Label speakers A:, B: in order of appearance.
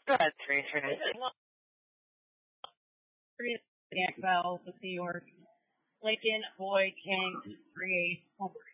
A: Go ahead, Tracer.
B: Bell, the Seahawks, Lincoln, Boyd, King, 3 8.